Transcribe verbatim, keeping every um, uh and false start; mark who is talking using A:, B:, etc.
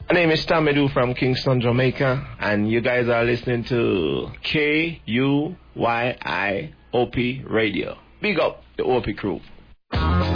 A: My name is Tommy Doo from Kingston, Jamaica, and you guys are listening to K U Y I O P Radio. Big up the O P crew.